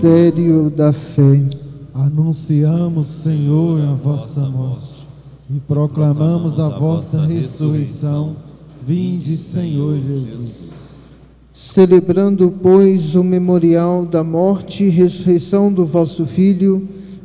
Mistério da fé. Anunciamos, Senhor, a vossa morte e proclamamos a vossa ressurreição. Vinde, Senhor Jesus. Celebrando, pois, o memorial da morte e ressurreição do vosso Filho,